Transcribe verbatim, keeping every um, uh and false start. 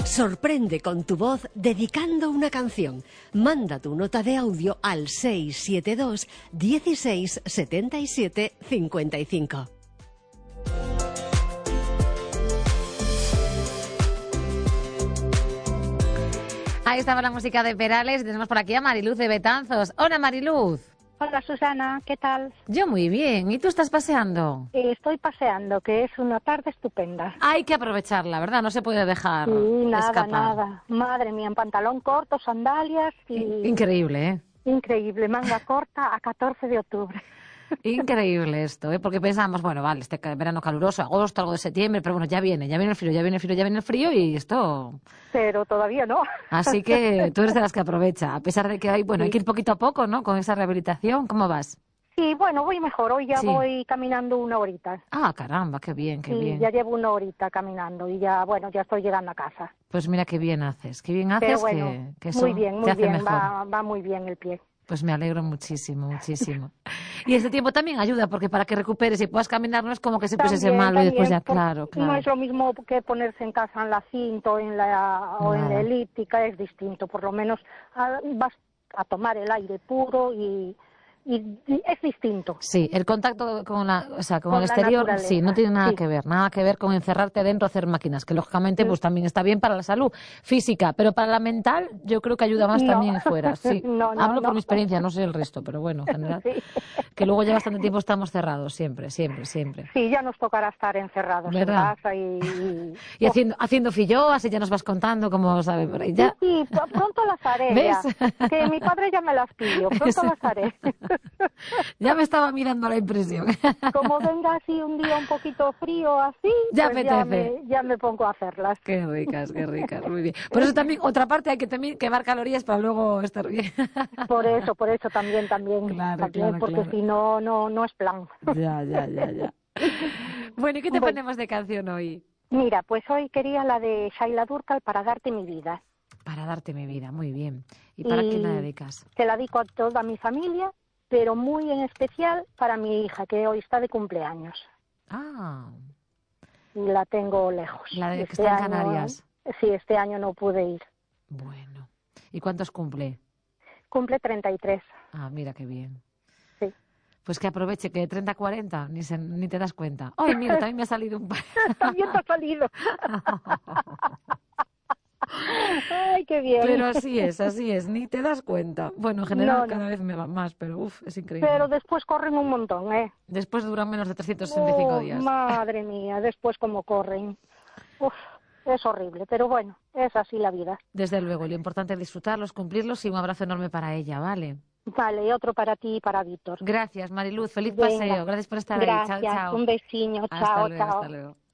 Sorprende con tu voz dedicando una canción. Manda tu nota de audio al seis siete dos, dieciséis, setenta y siete, cincuenta y cinco. Ahí estaba la música de Perales y tenemos por aquí a Mariluz de Betanzos. Hola, Mariluz. Hola, Susana, ¿qué tal? Yo muy bien. ¿Y tú estás paseando? Eh, estoy paseando, que es una tarde estupenda. Hay que aprovecharla, ¿verdad? No se puede dejar Sí, nada, escapar. nada. Madre mía, en pantalón corto, sandalias y... Increíble, ¿eh? Increíble, manga corta a catorce de octubre. Increíble esto, ¿eh? Porque pensamos, bueno, vale, este verano caluroso, agosto, algo de septiembre, pero bueno, ya viene, ya viene el frío, ya viene el frío, ya viene el frío y esto... Pero todavía no. Así que tú eres de las que aprovecha, a pesar de que hay, bueno, sí. Hay que ir poquito a poco, ¿no? Con esa rehabilitación, ¿cómo vas? Sí, bueno, voy mejor, hoy ya sí. voy caminando una horita. Ah, caramba, qué bien, qué sí, bien. Ya llevo una horita caminando y ya, bueno, ya estoy llegando a casa. Pues mira qué bien haces, qué bien haces, pero bueno, que, que eso muy bien, muy te hace bien, mejor. va, va muy bien el pie. Pues me alegro muchísimo, muchísimo. Y este tiempo también ayuda, porque para que recuperes y puedas caminar no es como que se puse ese malo y después ya, claro, claro. No es lo mismo que ponerse en casa en la cinta o en la, o en la elíptica, es distinto. Por lo menos a, vas a tomar el aire puro y... Y es distinto. Sí, el contacto con la, o sea, con, con el exterior, sí, no tiene nada sí. que ver, nada que ver con encerrarte dentro a hacer máquinas, que lógicamente sí. Pues también está bien para la salud física, pero para la mental yo creo que ayuda más no. también fuera. Sí, no, no, hablo no. por mi experiencia, no sé el resto, pero bueno, en general, sí. Que luego ya bastante tiempo estamos cerrados, siempre, siempre, siempre. Sí, ya nos tocará estar encerrados ¿verdad? En casa y... Y haciendo, haciendo filloas y ya nos vas contando cómo sabe por ahí ya. Sí, sí, pronto las haré. ¿Ves? Ya, que mi padre ya me las pidió, pronto las haré. Ya me estaba mirando la impresión. Como venga así un día un poquito frío así, ya, pues ya, me, ya me pongo a hacerlas. Qué ricas, qué ricas, muy bien. Por eso también, otra parte, hay que también quemar calorías para luego estar bien. Por eso, por eso también, también, claro, también claro, porque claro. si no, no, no es plan. Ya, ya, ya, ya. Bueno, ¿y qué te bueno, ponemos de canción hoy? Mira, pues hoy quería la de Shaila Durkal, Para darte mi vida. Para darte mi vida, muy bien. ¿Y para y quién la dedicas? Te la dedico a toda mi familia, pero muy en especial para mi hija, que hoy está de cumpleaños. Ah. Y la tengo lejos. La de que este está en año, Canarias. Sí, este año no pude ir. Bueno. ¿Y cuántos cumple? Cumple treinta y tres. Ah, mira qué bien. Sí. Pues que aproveche, que de treinta a cuarenta ni, se, ni te das cuenta. ¡Ay, mira, también me ha salido un par! También te ha salido. Ay, qué bien. Pero así es, así es, ni te das cuenta. Bueno, en general no, no. cada vez me va más, pero uff, es increíble. Pero después corren un montón, ¿eh? Después duran menos de trescientos sesenta y cinco oh, días. Madre mía, después cómo corren. Uf, es horrible, pero bueno, es así la vida. Desde luego, lo importante es disfrutarlos, cumplirlos y un abrazo enorme para ella, ¿vale? Vale, y otro para ti y para Víctor. Gracias, Mariluz, feliz Venga. paseo, gracias por estar Gracias. ahí, chao, chao. Un besiño, hasta chao, luego, chao. Hasta luego.